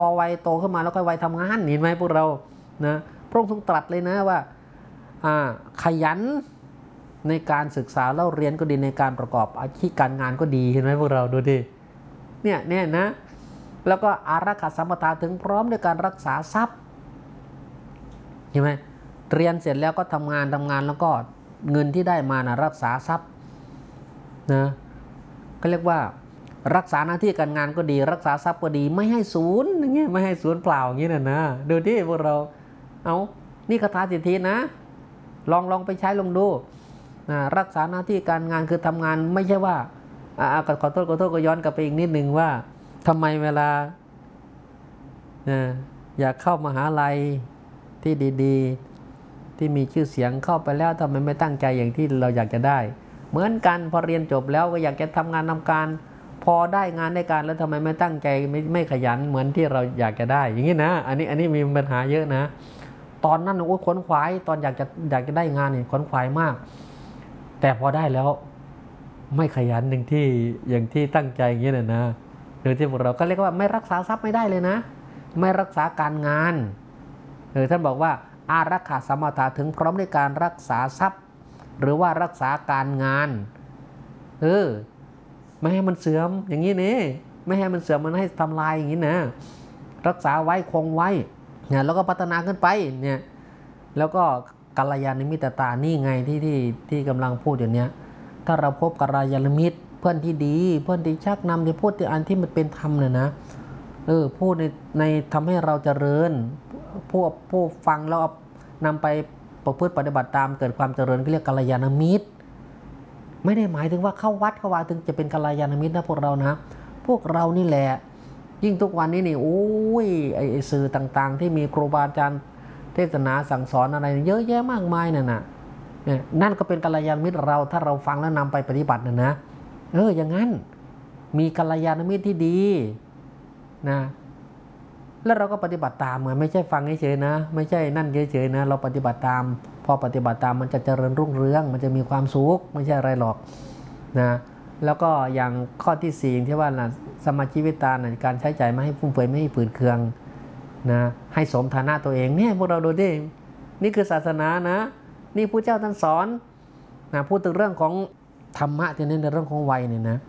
พอวัยโตขึ้นมาแล้วก็วัยทำงานเห็นไหมพวกเรานะพระองค์ทรงตรัสเลยนะว่าขยันในการศึกษาเล่าเรียนก็ดีในการประกอบอาชีพการงานก็ดีเห็นไหมพวกเราดูดิเนี่ยนะแล้วก็อารักขาสัมปทาถึงพร้อมด้วยการรักษาทรัพย์เห็นไหมเรียนเสร็จแล้วก็ทำงานแล้วก็เงินที่ได้มานะรักษาทรัพย์นะก็เรียกว่ารักษาหน้าที่การงานก็ดีรักษาทรัพย์ก็ดีไม่ให้ศูนย์อย่างเงี้ยไม่ให้ศูนย์เปล่าอย่างเงี้ยนะดูที่พวกเราเอานี่คาถาสิทธินะลองไปใช้ลองดูรักษาหน้าที่การงานคือทำงานไม่ใช่ว่าขอโทษก็ย้อนกลับไปอีกนิดหนึ่งว่าทำไมเวลาอยากเข้ามหาลัยที่ดีๆที่มีชื่อเสียงเข้าไปแล้วทำไมไม่ตั้งใจอย่างที่เราอยากจะได้เหมือนกันพอเรียนจบแล้วก็อยากจะทำงานทำการพอได้งานได้การแล้วทำไมไม่ตั้งใจไม่ขยันเหมือนที่เราอยากจะได้อย่างนี้นะอันนี้มีปัญหาเยอะนะตอนนั้นโอ้ขนขวายตอนอยากจะได้งานเนี่ยขนขวายมากแต่พอได้แล้วไม่ขยันอย่างที่ตั้งใจอย่างนี้นะโดยที่พวกเราก็เรียกว่าไม่รักษาทรัพย์ไม่ได้เลยนะไม่รักษาการงานท่านบอกว่าอารักขาสัมปทาถึงพร้อมในการรักษาทรัพย์หรือว่ารักษาการงานไม่ให้มันเสื่อมอย่างนี้นี่ไม่ให้มันเสื่อมมันให้ทำลายอย่างนี้นะรักษาไว้คงไว้เนี่ยแล้วก็พัฒนาขึ้นไปเนี่ยแล้วก็กัลยาณมิตรตานี่ไงที่กำลังพูดอย่างเนี้ยถ้าเราพบกัลยาณมิตรเพื่อนที่ดีเพื่อนที่ชักนำที่พูดที่อันที่มันเป็นธรรมเนี่ยนะพูดในทำให้เราเจริญผู้ฟังแล้วนำไปประพฤติปฏิบัติตามเกิดความเจริญก็เรียกกัลยาณมิตรไม่ได้หมายถึงว่าเข้าวัดเข้าวาถึงจะเป็นกัลยาณมิตรนะพวกเรานะพวกเรานี่แหละยิ่งทุกวันนี้นี่โอ้ยไอ้สื่อต่างๆที่มีครูบาอาจารย์เทศนาสั่งสอนอะไรเยอะแยะมากมายนั่นก็เป็นกัลยาณมิตรเราถ้าเราฟังแล้วนำไปปฏิบัตินะอย่างนั้นมีกัลยาณมิตรที่ดีนะแล้วเราก็ปฏิบัติตามไม่ใช่ฟังเฉยๆนะไม่ใช่นั่นเฉยๆนะเราปฏิบัติตามพอปฏิบัติตามมันจะเจริญรุ่งเรืองมันจะมีความสุขไม่ใช่อะไรหรอกนะแล้วก็อย่างข้อที่4ที่ว่าสมาชีวิตาการใช้จ่ายไม่ให้ฟุ่มเฟือยไม่ให้ฝืนเคืองนะให้สมฐานะตัวเองเนี่ยพวกเราดูดินี่คือศาสนานะนี่พระเจ้าท่านสอนนะพูดถึงเรื่องของธรรมะที่เน้นในเรื่องของวัยเนี่ยนะ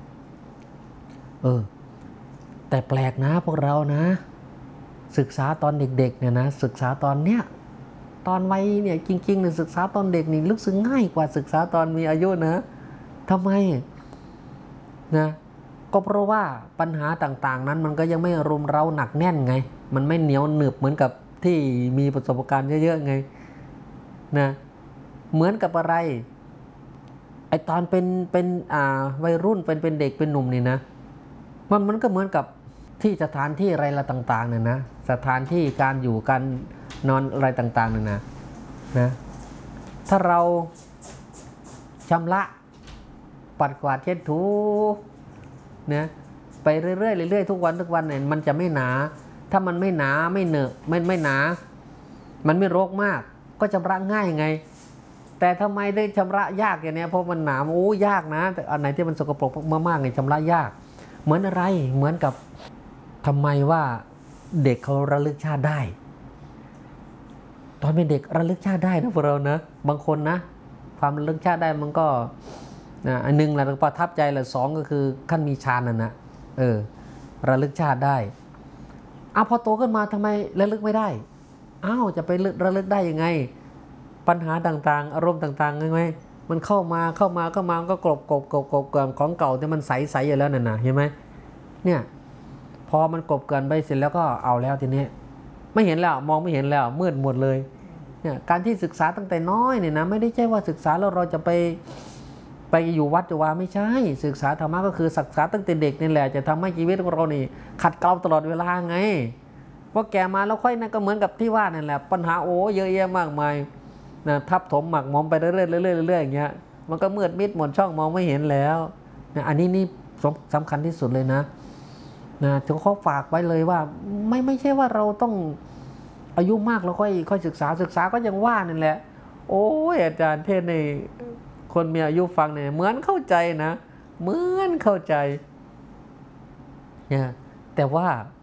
แต่แปลกนะพวกเรานะศึกษาตอนเด็กๆเนี่ยนะศึกษาตอนเนี้ยตอนวัยเนี่ยจริงๆเนี่ยศึกษาตอนเด็กนี่ลึกซึ้งง่ายกว่าศึกษาตอนมีอายุนะทำไมนะก็เพราะว่าปัญหาต่างๆนั้นมันก็ยังไม่รุมเร้าหนักแน่นไงมันไม่เหนียวหนึบเหมือนกับที่มีประสบการณ์เยอะๆไงนะเหมือนกับอะไรไอตอนเป็นวัยรุ่นเป็นเด็กเป็นหนุ่มนี่นะมันก็เหมือนกับที่สถานที่อะไรละต่างๆเนี่ยนะสถานที่การอยู่การนอนอะไรต่างๆเนี่ยนะถ้าเราชำระปัดกวาดเช็ดถูนะไปเรื่อยๆทุกวันเนี่ยมันจะไม่หนาถ้ามันไม่หนาไม่เหนอะไม่หนามันไม่รกมากก็ชำระง่ายไงแต่ทำไมได้ชำระยากอย่างนี้เพราะมันหนายากนะแต่อันไหนที่มันสกปรกมากๆเนี่ยชำระยากเหมือนอะไรเหมือนกับทำไมว่าเด็กเขาระลึกชาติได้ตอนเป็นเด็กระลึกชาติได้นะพวกเรานะบางคนนะความระลึกชาติได้มันก็อันหนึ่งแหละประทับใจละ2ก็คือขั้นมีฌานนะระลึกชาติได้พอโตขึ้นมาทำไมระลึกไม่ได้จะไประลึกได้ยังไงปัญหาต่างๆอารมณ์ต่างๆไงมันเข้ามาก็กลบของเก่าที่มันใสอยู่แล้วนะเห็นไหมเนี่ยพอมันกลบเกินไปเสร็จแล้วก็เอาแล้วทีนี้ไม่เห็นแล้วมองไม่เห็นแล้วมืดหมดเลยเนี่ยการที่ศึกษาตั้งแต่น้อยเนี่ยนะไม่ได้ใช่ว่าศึกษาแล้วเราจะไปอยู่วัดจะว่าไม่ใช่ศึกษาธรรมะก็คือศึกษาตั้งแต่เด็กนี่แหละจะทำให้ชีวิตของเรานี่ขัดเกลาตลอดเวลาไงพอแก่มาแล้วค่อยนั่นก็เหมือนกับที่ว่านั่นแหละปัญหาเยอะแยะมากมายนะทับถมหมักหมมไปเรื่อยๆอย่างเงี้ยมันก็มืดมิดหมดช่องมองไม่เห็นแล้วนะอันนี้สำคัญที่สุดเลยนะถึงเขาฝากไว้เลยว่าไม่ใช่ว่าเราต้องอายุมากแล้วค่อยศึกษาก็ยังว่านั่นแหละโอ้ยอาจารย์เทศในคนมีอายุฟังเนี่ยเหมือนเข้าใจนะเหมือนเข้าใจเนี่ยแต่ว่า